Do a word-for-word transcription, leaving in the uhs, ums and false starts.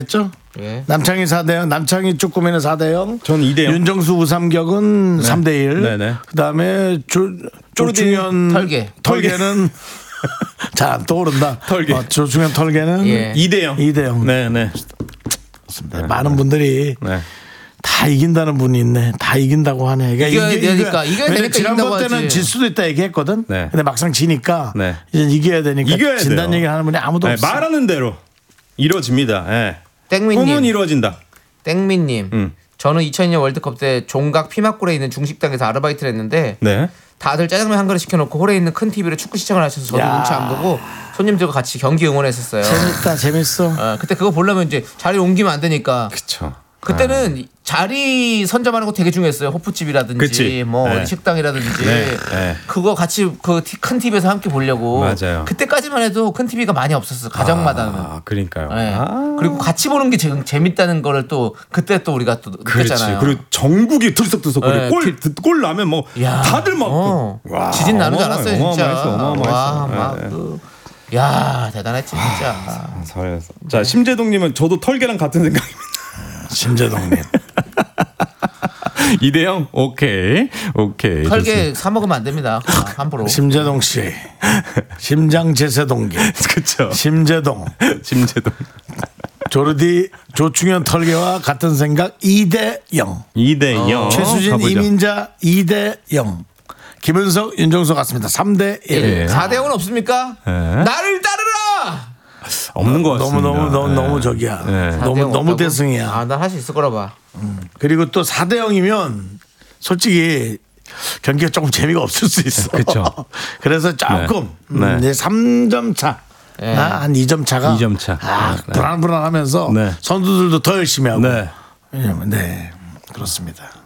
했죠? 예. 남창희 사 대 영, 남창희 쭈꾸미는 사 대 영. 전 이 대 영. 윤정수 우삼격은 네. 삼 대 일. 네네. 그다음에 조, 조충현 털개. 털개는 잘 안 떠오른다. 털개. 어, 조충현 털개는 예. 이 대 영. 이 대 영. 네, 네. 네. 많은 분들이 네. 다 이긴다는 분이 있네. 다 이긴다고 하네. 그러니까 이겨야 이게- 되니까, 이겨야 왜냐면 되니까 지난번 이긴다고 때는 하지. 질 수도 있다 얘기했거든. 네. 근데 막상 지니까 네. 이제 이겨야 되니까 이겨야 진다는 돼요. 얘기 하는 분이 아무도 네, 없어. 말하는 대로 이루어집니다. 예. 땡민님. 꿈은 이루어진다. 땡민님. 음. 저는 이천이 년 월드컵 때 종각 피막골에 있는 중식당에서 아르바이트를 했는데 네. 다들 짜장면 한 그릇 시켜놓고 홀에 있는 큰 티비로 축구 시청을 하셔서 저도 야. 눈치 안 보고 손님들과 같이 경기 응원했었어요. 재밌다, 재밌어. 어, 그때 그거 보려면 이제 자리 옮기면 안 되니까 그쵸. 그때는 자리 선점하는 거 되게 중요했어요. 호프집이라든지 그치. 뭐 네. 어디 식당이라든지 네, 네. 그거 같이 그 큰 티비에서 함께 보려고. 맞아요. 그때까지만 해도 큰 티비가 많이 없었어. 가정마다는. 아, 그러니까요. 네. 아. 그리고 같이 보는 게 재, 재밌다는 거를 또 그때 또 우리가 또 그렇지. 느꼈잖아요. 그리고 전국이 들썩들썩 네, 골, 골 나면 뭐 야. 다들 막 어. 와, 지진 나는 줄 어마어마해, 알았어요 진짜. 어마어마했어, 어마어마했어. 와, 막 네, 네. 그, 야 대단했지 진짜. 아, 잘했어. 자, 심재동님은 저도 털개랑 같은 생각입니다. 심재동님. 이 대 영? 오케이. 오케이. 털개 사 먹으면 안 됩니다. 아, 함부로. 심재동 씨. 심장 제세 동기. 그쵸. 심재동. 심재동. 조르디 조충현 털개와 같은 생각 이 대 영. 이 대 영. 최수진 가보죠. 이민자 이 대 영. 김은석 윤정수 같습니다. 삼 대 일. 예. 사 대 영은 없습니까? 네. 나를 따르라. 없는 것 너무 같습니다. 너무 너무 네. 너무 저기야. 네. 사 대 너무 영 너무 없다고? 대승이야. 아, 난 할 수 있을 거라 봐. 그리고 또 사 대 영이면 솔직히 경기가 조금 재미가 없을 수 있어. 그쵸. 그래서 조금 네. 음, 이제 삼 점 차. 네. 아, 한 이 점 차가 이 점 차. 아, 네. 불안불안하면서 네. 선수들도 더 열심히 하고. 네. 왜냐면 네. 그렇습니다.